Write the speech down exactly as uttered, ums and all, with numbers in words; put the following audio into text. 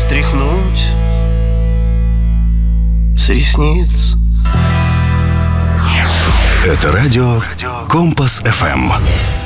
стряхнуть с ресниц. Это радио Компас эф эм.